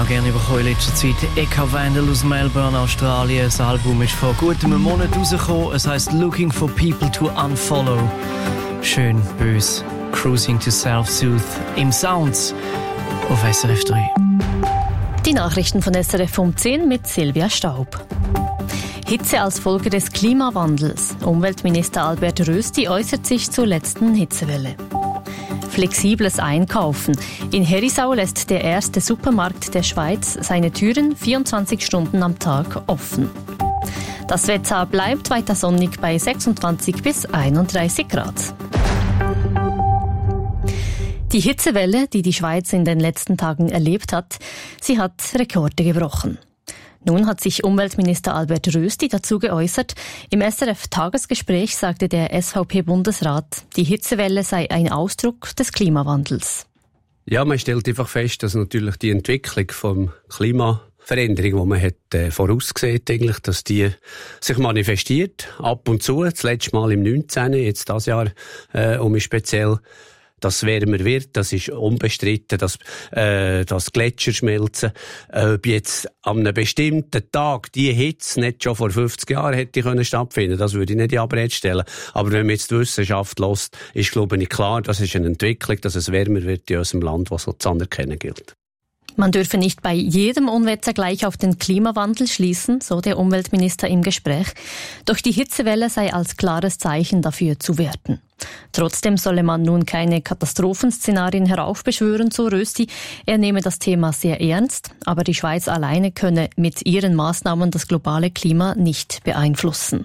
auch gerne bekommen in letzter Zeit. Eka Vandal aus Melbourne, Australien. Das Album ist vor gut einem Monat rausgekommen. Es heisst «Looking for People to Unfollow». Schön, bös. Cruising to Self-Soothe im Sounds auf SRF 3. Die Nachrichten von SRF um 10 mit Silvia Staub. Hitze als Folge des Klimawandels. Umweltminister Albert Rösti äußert sich zur letzten Hitzewelle. Flexibles Einkaufen. In Herisau lässt der erste Supermarkt der Schweiz seine Türen 24 Stunden am Tag offen. Das Wetter bleibt weiter sonnig bei 26 bis 31 Grad. Die Hitzewelle, die die Schweiz in den letzten Tagen erlebt hat, sie hat Rekorde gebrochen. Nun hat sich Umweltminister Albert Rösti dazu geäußert. Im SRF-Tagesgespräch sagte der SVP-Bundesrat, die Hitzewelle sei ein Ausdruck des Klimawandels. Ja, man stellt einfach fest, dass natürlich die Entwicklung vom Klimaveränderung, die man hat vorausgesehen, eigentlich, dass die sich manifestiert. Ab und zu, das letzte Mal im 19., jetzt das Jahr speziell, dass wärmer wird, das ist unbestritten, dass Gletscher schmelzen. Ob jetzt an einem bestimmten Tag die Hitze nicht schon vor 50 Jahren hätte stattfinden können, das würde ich nicht in Abrede stellen. Aber wenn man jetzt die Wissenschaft hört, ist, glaube ich, klar, das ist eine Entwicklung, dass es wärmer wird in unserem Land, was so zu anerkennen gilt. Man dürfe nicht bei jedem Unwetter gleich auf den Klimawandel schließen, so der Umweltminister im Gespräch. Doch die Hitzewelle sei als klares Zeichen dafür zu werten. Trotzdem solle man nun keine Katastrophenszenarien heraufbeschwören, so Rösti. Er nehme das Thema sehr ernst, aber die Schweiz alleine könne mit ihren Maßnahmen das globale Klima nicht beeinflussen.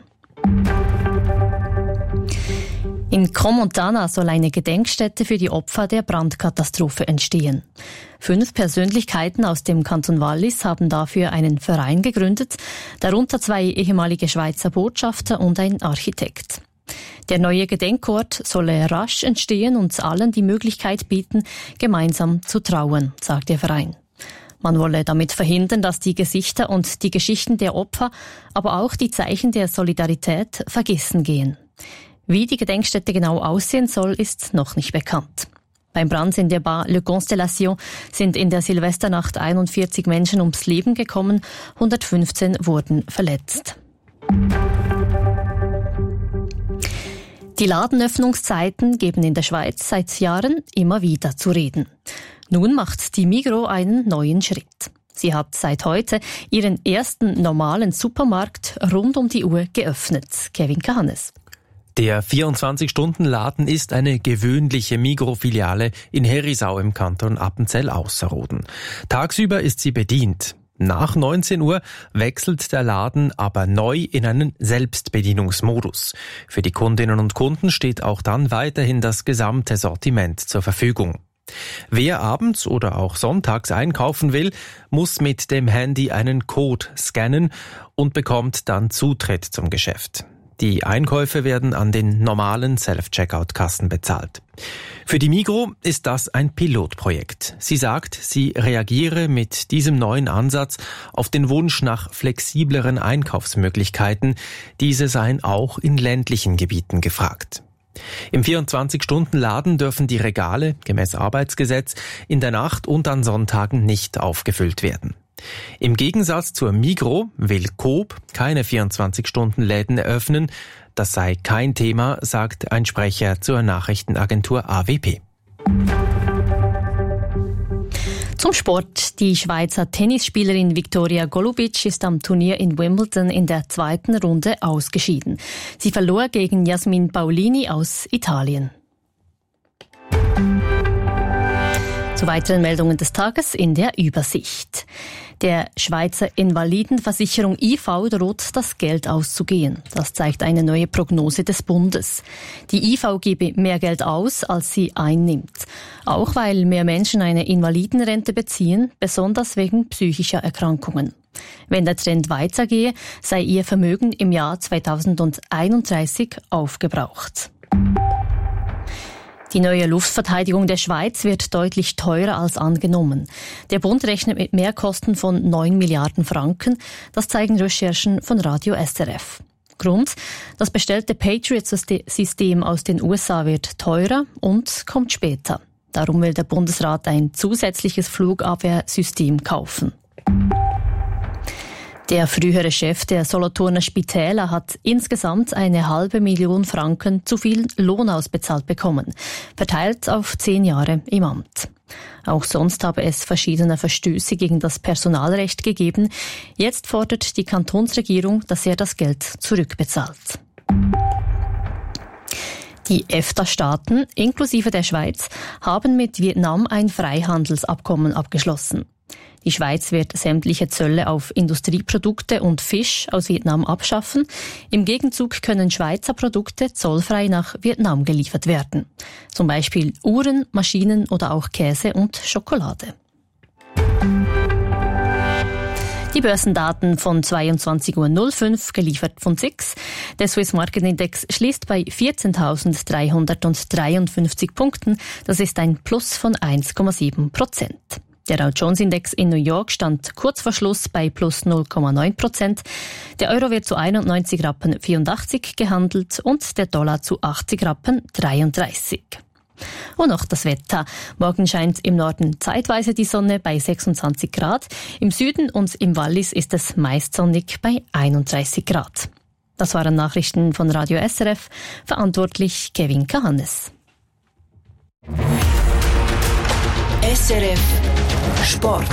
In Crans-Montana soll eine Gedenkstätte für die Opfer der Brandkatastrophe entstehen. 5 Persönlichkeiten aus dem Kanton Wallis haben dafür einen Verein gegründet, darunter 2 ehemalige Schweizer Botschafter und ein Architekt. Der neue Gedenkort solle rasch entstehen und allen die Möglichkeit bieten, gemeinsam zu trauern, sagt der Verein. Man wolle damit verhindern, dass die Gesichter und die Geschichten der Opfer, aber auch die Zeichen der Solidarität vergessen gehen. Wie die Gedenkstätte genau aussehen soll, ist noch nicht bekannt. Beim Brand in der Bar Le Constellation sind in der Silvesternacht 41 Menschen ums Leben gekommen, 115 wurden verletzt. Die Ladenöffnungszeiten geben in der Schweiz seit Jahren immer wieder zu reden. Nun macht die Migros einen neuen Schritt. Sie hat seit heute ihren ersten normalen Supermarkt rund um die Uhr geöffnet. Kevin Kahannes. Der 24-Stunden-Laden ist eine gewöhnliche Migros-Filiale in Herisau im Kanton Appenzell-Ausserrhoden. Tagsüber ist sie bedient. Nach 19 Uhr wechselt der Laden aber neu in einen Selbstbedienungsmodus. Für die Kundinnen und Kunden steht auch dann weiterhin das gesamte Sortiment zur Verfügung. Wer abends oder auch sonntags einkaufen will, muss mit dem Handy einen Code scannen und bekommt dann Zutritt zum Geschäft. Die Einkäufe werden an den normalen Self-Checkout-Kassen bezahlt. Für die Migros ist das ein Pilotprojekt. Sie sagt, sie reagiere mit diesem neuen Ansatz auf den Wunsch nach flexibleren Einkaufsmöglichkeiten. Diese seien auch in ländlichen Gebieten gefragt. Im 24-Stunden-Laden dürfen die Regale, gemäß Arbeitsgesetz, in der Nacht und an Sonntagen nicht aufgefüllt werden. Im Gegensatz zur Migros will Coop keine 24-Stunden-Läden eröffnen. Das sei kein Thema, sagt ein Sprecher zur Nachrichtenagentur AWP. Zum Sport. Die Schweizer Tennisspielerin Viktoria Golubic ist am Turnier in Wimbledon in der 2. Runde ausgeschieden. Sie verlor gegen Jasmin Paolini aus Italien. Zu weiteren Meldungen des Tages in der Übersicht. Der Schweizer Invalidenversicherung IV droht das Geld auszugehen. Das zeigt eine neue Prognose des Bundes. Die IV gebe mehr Geld aus, als sie einnimmt. Auch weil mehr Menschen eine Invalidenrente beziehen, besonders wegen psychischer Erkrankungen. Wenn der Trend weitergehe, sei ihr Vermögen im Jahr 2031 aufgebraucht. Die neue Luftverteidigung der Schweiz wird deutlich teurer als angenommen. Der Bund rechnet mit Mehrkosten von 9 Milliarden Franken. Das zeigen Recherchen von Radio SRF. Grund: das bestellte Patriot-System aus den USA wird teurer und kommt später. Darum will der Bundesrat ein zusätzliches Flugabwehrsystem kaufen. Der frühere Chef der Solothurner Spitäler hat insgesamt 500.000 Franken zu viel Lohn ausbezahlt bekommen, verteilt auf 10 Jahre im Amt. Auch sonst habe es verschiedene Verstöße gegen das Personalrecht gegeben. Jetzt fordert die Kantonsregierung, dass er das Geld zurückbezahlt. Die EFTA-Staaten, inklusive der Schweiz, haben mit Vietnam ein Freihandelsabkommen abgeschlossen. Die Schweiz wird sämtliche Zölle auf Industrieprodukte und Fisch aus Vietnam abschaffen. Im Gegenzug können Schweizer Produkte zollfrei nach Vietnam geliefert werden. Zum Beispiel Uhren, Maschinen oder auch Käse und Schokolade. Die Börsendaten von 22.05 Uhr, geliefert von SIX. Der Swiss Market Index schließt bei 14.353 Punkten. Das ist ein Plus von 1,7%. Der Dow Jones Index in New York stand kurz vor Schluss bei plus 0,9%. Der Euro wird zu 91,84 Rappen gehandelt und der Dollar zu 80,33 Rappen. Und noch das Wetter. Morgen scheint im Norden zeitweise die Sonne bei 26 Grad. Im Süden und im Wallis ist es meist sonnig bei 31 Grad. Das waren Nachrichten von Radio SRF. Verantwortlich Kevin Kahannes. SRF Sport.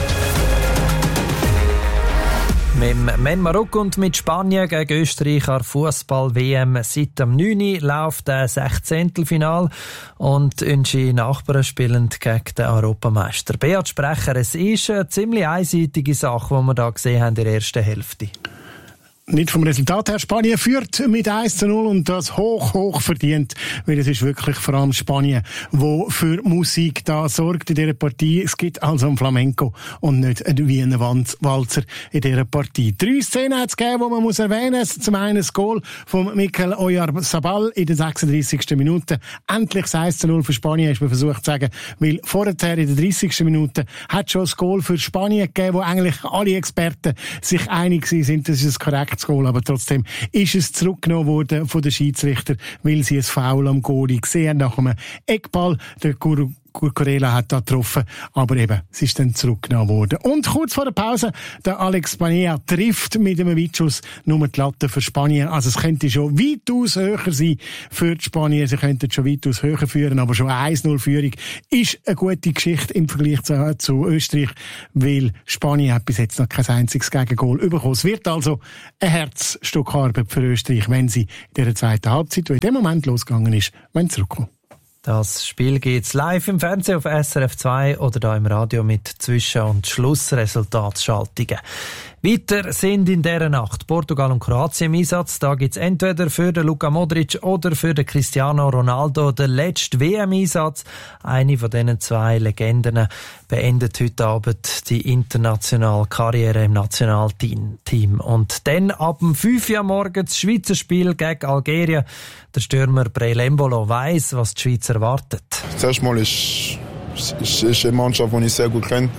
Mit Men Marokko und mit Spanien gegen Österreich an Fußball-WM seit dem 9. läuft das 16. Final und unsere Nachbarn spielen gegen den Europameister. Beat Sprecher, es ist eine ziemlich einseitige Sache, die wir da gesehen haben in der ersten Hälfte. Nicht vom Resultat her. Spanien führt mit 1:0 und das hoch verdient, weil es ist wirklich vor allem Spanien, wo für Musik da sorgt in dieser Partie. Es gibt also einen Flamenco und nicht einen Wiener Walzer in dieser Partie. 3 Szenen hat es gegeben, die man muss erwähnen muss. Zum einen das Goal von Mikel Oyarzabal in der 36. Minute. Endlich das 1:0 für Spanien, ist man versucht zu sagen, weil vorher in der 30. Minute hat schon das Goal für Spanien gegeben, wo eigentlich alle Experten sich einig sind, das ist ein korrektes Goal, aber trotzdem ist es zurückgenommen worden von den Schiedsrichter, weil sie ein Foul am Goalie gesehen nach einem Eckball. Der Cucurella hat da getroffen, aber eben, es ist dann zurückgenommen worden. Und kurz vor der Pause, der Alex Banea trifft mit einem Weitschuss nur die Latte für Spanien. Also es könnte schon weitaus höher sein für die Spanier. Sie könnten schon weitaus höher führen, aber schon 1:0 Führung ist eine gute Geschichte im Vergleich zu Österreich, weil Spanien hat bis jetzt noch kein einziges Gegengol bekommen. Es wird also ein Herzstück Arbeit für Österreich, wenn sie in der zweiten Halbzeit, die in dem Moment losgegangen ist, zurückkommen. Das Spiel geht's live im Fernsehen auf SRF 2 oder da im Radio mit Zwischen- und Schlussresultatsschaltungen. Weiter sind in dieser Nacht Portugal und Kroatien im Einsatz. Da gibt's entweder für den Luka Modric oder für den Cristiano Ronaldo den letzten WM-Einsatz. Eine von diesen zwei Legenden beendet heute Abend die internationale Karriere im Nationalteam. Und dann ab dem 5 Uhr morgens das Schweizer Spiel gegen Algerien. Der Stürmer Brelembolo weiss, was die Schweiz erwartet. Zuerst mal ist eine Mannschaft, die ich sehr gut kenne.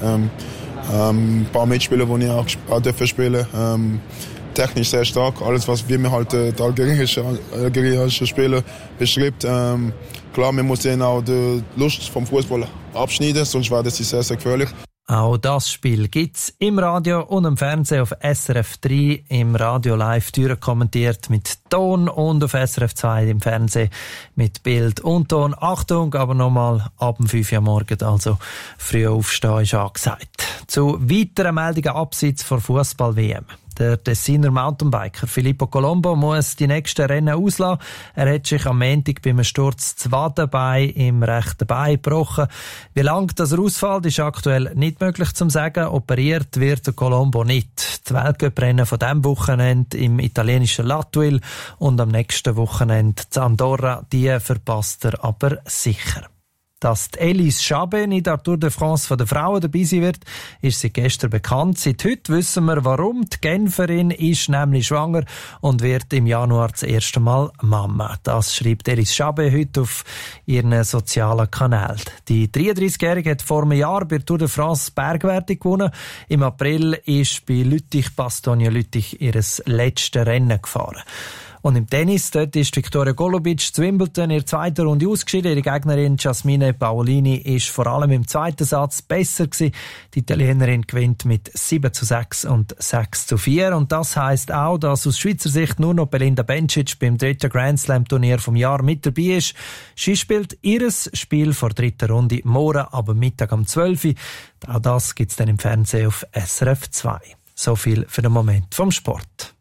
Ein paar Mitspieler, die ich auch spielen durfte. Technisch sehr stark. Alles, was wir mir halt der algerische Spieler beschreibt. Klar, wir müssen auch die Lust vom Fußball abschneiden, sonst wäre das sehr, sehr gefährlich. Auch das Spiel gibt's im Radio und im Fernsehen auf SRF 3, im Radio live kommentiert mit Ton und auf SRF 2 im Fernsehen mit Bild und Ton. Achtung, aber nochmal ab dem 5 Uhr morgens, also früh aufstehen ist angesagt. Zu weiteren Meldungen abseits von Fußball-WM. Der Tessiner Mountainbiker Filippo Colombo muss die nächsten Rennen auslassen. Er hat sich am Montag beim Sturz das Wadenbein im rechten Bein gebrochen. Wie lange das ausfällt, ist aktuell nicht möglich zu sagen. Operiert wird der Colombo nicht. Die Weltcuprennen von diesem Wochenende im italienischen Latwil und am nächsten Wochenende in Andorra, die verpasst er aber sicher. Dass die Elise Chabet in der Tour de France der Frauen dabei sein wird, ist seit gestern bekannt. Seit heute wissen wir, warum. Die Genferin ist nämlich schwanger und wird im Januar das erste Mal Mama. Das schreibt Elise Chabet heute auf ihren sozialen Kanälen. Die 33-Jährige hat vor einem Jahr bei der Tour de France Bergwertung gewonnen. Im April ist bei Bastogne-Lüttich ihr letztes Rennen gefahren. Und im Tennis, dort ist Viktoria Golubic zu Wimbledon in der zweiten Runde ausgeschieden. Ihre Gegnerin Jasmine Paolini ist vor allem im zweiten Satz besser gewesen. Die Italienerin gewinnt mit 7:6 und 6:4. Und das heisst auch, dass aus Schweizer Sicht nur noch Belinda Bencic beim dritten Grand Slam Turnier vom Jahr mit dabei ist. Sie spielt ihres Spiel vor der dritten Runde morgen ab Mittag um 12 Uhr. Auch das gibt's dann im Fernsehen auf SRF 2. So viel für den Moment vom Sport.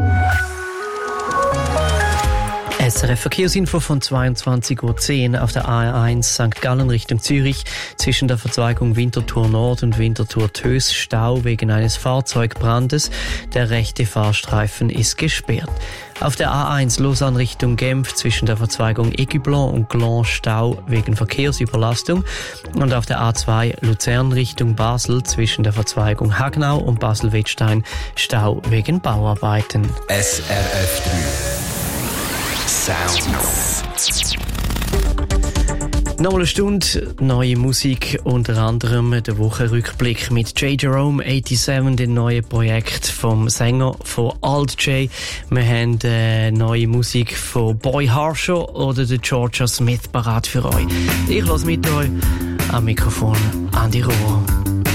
SRF Verkehrsinfo von 22:10 Uhr auf der A1 St. Gallen Richtung Zürich. Zwischen der Verzweigung Winterthur Nord und Winterthur Tös Stau wegen eines Fahrzeugbrandes. Der rechte Fahrstreifen ist gesperrt. Auf der A1 Lausanne Richtung Genf zwischen der Verzweigung Écublon und Gland Stau wegen Verkehrsüberlastung. Und auf der A2 Luzern Richtung Basel zwischen der Verzweigung Hagnau und Basel-Wettstein Stau wegen Bauarbeiten. SRF 3 Sounds. Nochmal eine Stunde neue Musik, unter anderem der Wochenrückblick mit J. Jerome 87, dem neuen Projekt vom Sänger von Alt J. Wir haben neue Musik von Boy Harshaw oder der Georgia Smith parat für euch. Ich lasse mit euch am Mikrofon Andi Rohr.